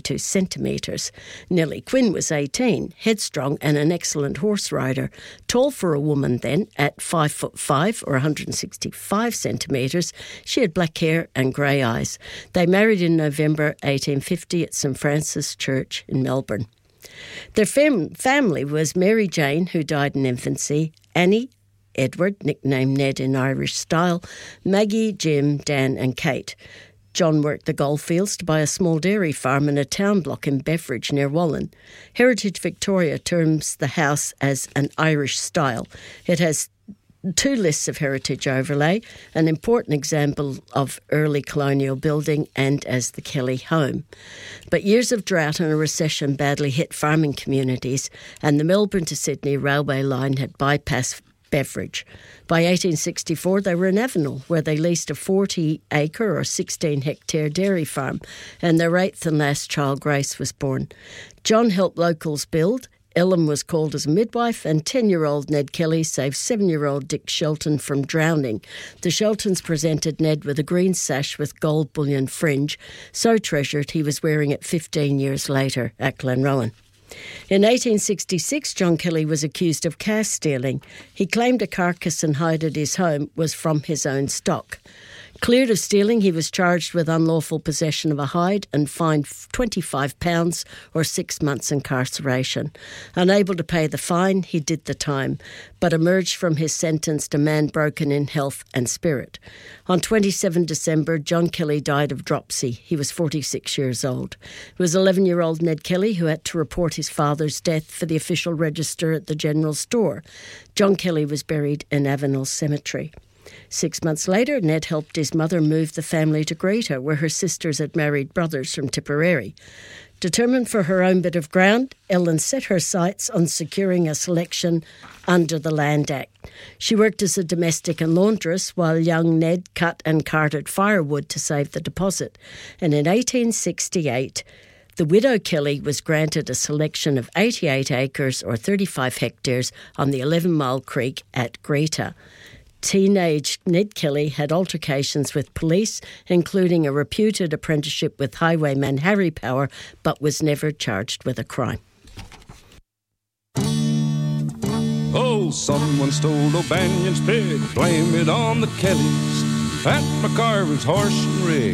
centimetres. Nellie Quinn was 18, headstrong and an excellent horse rider. Tall for a woman then, at 5'5" or 165 centimetres. She had black hair and grey eyes. They married in November 1850 at St Francis Church in Melbourne. Their family was Mary Jane, who died in infancy, Annie, Edward, nicknamed Ned in Irish style, Maggie, Jim, Dan and Kate. John worked the goldfields to buy a small dairy farm in a town block in Beveridge near Wallen. Heritage Victoria terms the house as an Irish style. It has 2 lists of heritage overlay, an important example of early colonial building and as the Kelly home. But years of drought and a recession badly hit farming communities, and the Melbourne to Sydney railway line had bypassed Beveridge. By 1864, they were in Avenel, where they leased a 40-acre or 16-hectare dairy farm, and their 8th and last child, Grace, was born. John helped locals build. Ellen was called as a midwife, and 10-year-old Ned Kelly saved 7-year-old Dick Shelton from drowning. The Sheltons presented Ned with a green sash with gold bullion fringe, so treasured he was wearing it 15 years later at Glenrowan. In 1866, John Kelly was accused of calf stealing. He claimed a carcass and hide at his home was from his own stock. Cleared of stealing, he was charged with unlawful possession of a hide and fined £25 or 6 months incarceration. Unable to pay the fine, he did the time, but emerged from his sentence a man broken in health and spirit. On 27 December, John Kelly died of dropsy. He was 46 years old. It was 11-year-old Ned Kelly who had to report his father's death for the official register at the general store. John Kelly was buried in Avenel Cemetery. 6 months later, Ned helped his mother move the family to Greta, where her sisters had married brothers from Tipperary. Determined for her own bit of ground, Ellen set her sights on securing a selection under the Land Act. She worked as a domestic and laundress while young Ned cut and carted firewood to save the deposit. And in 1868, the widow Kelly was granted a selection of 88 acres or 35 hectares on the 11 Mile Creek at Greta. Teenage Ned Kelly had altercations with police, including a reputed apprenticeship with highwayman Harry Power, but was never charged with a crime. Oh, someone stole O'Banion's pig, blame it on the Kellys, Pat McCarver's horse and rig.